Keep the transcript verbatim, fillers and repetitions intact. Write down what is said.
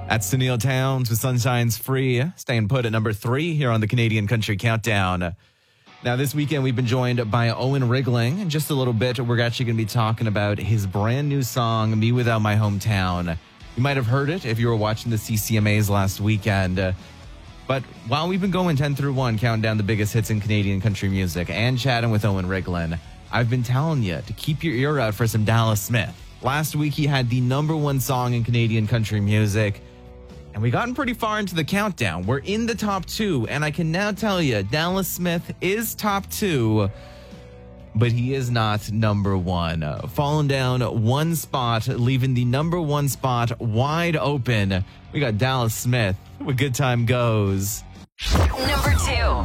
That's Sunil Towns with Sunshine's Free, staying put at number three here on the Canadian Country Countdown. Now, this weekend, we've been joined by Owen Rigling. In just a little bit, we're actually going to be talking about his brand new song, Me Without My Hometown. You might have heard it if you were watching the C C M As last weekend. Uh, but while we've been going ten through one, counting down the biggest hits in Canadian country music and chatting with Owen Rigling, I've been telling you to keep your ear out for some Dallas Smith. Last week, he had the number one song in Canadian country music. And we gotten pretty far into the countdown. We're in the top two, and I can now tell you, Dallas Smith is top two, but he is not number one. Uh, falling down one spot, leaving the number one spot wide open. We got Dallas Smith with Good Time Goes. Number two.